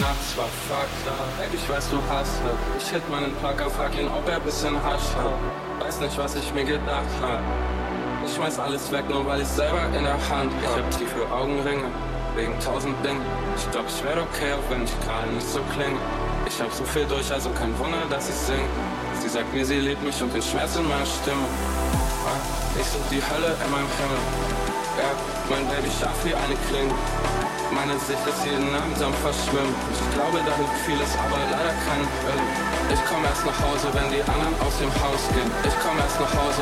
nachts war fuck da. Ich weiß, du hast ne. Ich hit meinen Plugger, frag ihn, ob er bisschen Hasch hat. Weiß nicht, was ich mir gedacht hab. Ich schmeiß alles weg, nur weil ich selber in der Hand hab. Ich hab tiefe Augenringe, wegen 1000 Dingen. Ich glaub, ich wär okay, auch wenn ich gerade nicht so klinge. Ich hab so viel durch, also kein Wunder, dass ich sing. Sie sagt mir, sie liebt mich und den Schmerz in meiner Stimme. Ich such die Hölle in meinem Himmel. Ja, mein Baby scharf wie eine Klinge. Meine Sicht ist jeden Abend am Verschwimmen. Ich glaube, da hilft vieles, aber leider kein Öl. Ich komm erst nach Hause, wenn die anderen aus dem Haus gehen. Ich komm erst nach Hause,